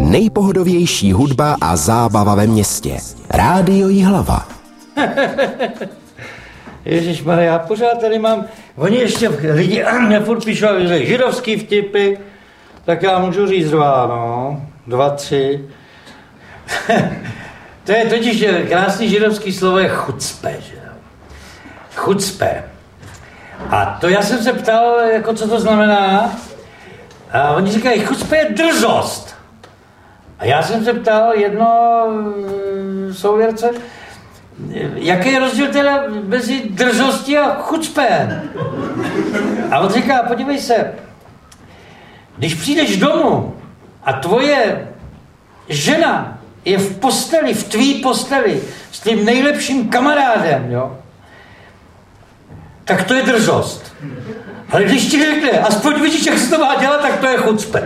Nejpohodovější hudba a zábava ve městě. Rádio Jihlava. Ježišmarja, já pořád tady mám, oni ještě lidi mě furt píšou židovský vtipy, tak já můžu říct dva, tři. To je totiž krásný židovský slovo je chucpe, že jo? Chucpe. A to já jsem se ptal, jako co to znamená. A oni říkají, chucpe je drzost. A já jsem se ptal jedno souvěrce, jaký je rozdíl teda mezi drzostí a chucpe? A on říká, podívej se, když přijdeš domů a tvoje žena je v posteli, v tvý posteli, s tím nejlepším kamarádem, jo, tak to je drzost. Ale když ti řekne, aspoň vidíš, jak se to má dělat, tak to je chucpe.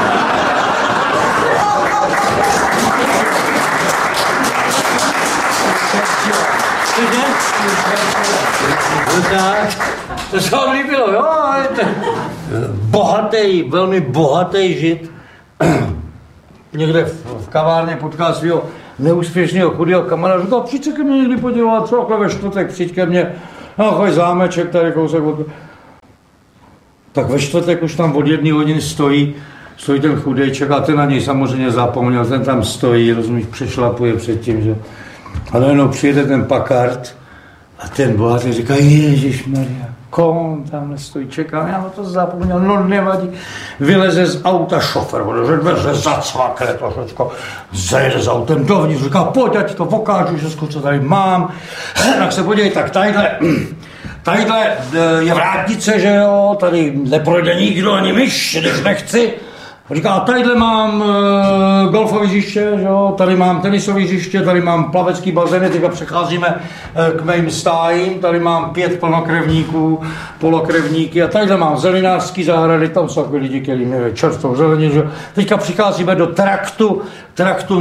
To se vám líbilo, jo? Bohatý, velmi bohatý žid. Někde v kavárně potkal svého neúspěšného chudého kamaráda. Říkal, přijď se ke mně někdy podívat, co takhle ve čtvrtek, přijď ke mně. No, chodí zámeček tady kousek od... Tak ve čtvrtek už tam od 1 hodiny stojí ten chudejček a ten na něj samozřejmě zapomněl, ten tam stojí, rozumíš, přešlapuje před tím, že... A najednou přijede ten Packard a ten bohatý říká, ježišmarja, kon tamhle stojí, čekám, já to zapomněl, no nevadí. Vyleze z auta šofer, dveře zacvakne to všecko, zajede s autem dovnitř, říká, pojď, já ti to pokážu, všechno, co tady mám. Tak se podívej, tak tadyhle je vrátnice, že jo, tady neprojde nikdo, ani myš, když nechci. Říká, tadyhle mám golfové hřiště, tady mám tenisové hřiště, tady mám plavecký bazény, teďka přecházíme k mým stájím, tady mám 5 plnokrevníků, polokrevníky a tadyhle mám zelenářský zahrady, tam jsou takový lidi, kteří měli čerstvou zelení, že? Teďka přicházíme do traktu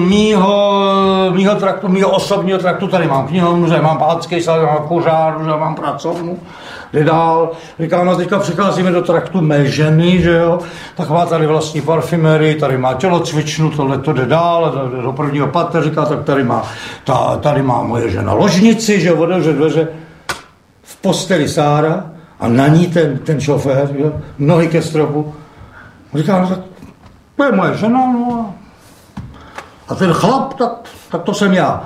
mýho osobního traktu, tady mám knihovnu, tady mám pátský sál, mám pořád, mám pracovnu. Jde dál, říká, no teďka přicházíme do traktu mé ženy, že jo, tak má tady vlastní parfumerii, tady má tělocvičnu, tohle to jde dál, do prvního patra, říká, tak tady má moje žena ložnici, že jo, otevře dveře, v posteli Sára a na ní ten šofér, jo, nohy ke stropu, říká, no tak to je moje žena, no a ten chlap, tak to jsem já.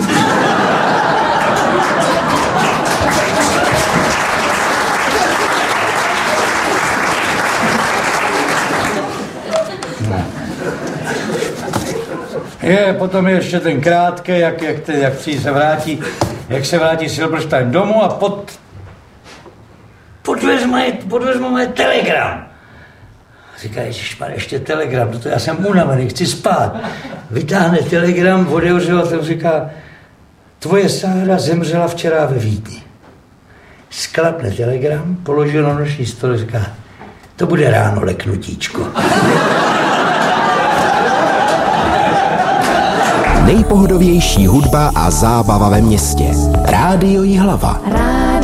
Potom je ještě ten krátký, jak se vrátí Silberstein domů a podvezme telegram. Říká, ježišmarja, ještě telegram, to já jsem unavený, chci spát. Vytáhne telegram, otevře a to říká, tvoje Sára zemřela včera ve Vídni. Sklapne telegram, položil na noční stůl a říká, to bude ráno leknutíčko. Nejpohodovější hudba a zábava ve městě. Rádio Jihlava.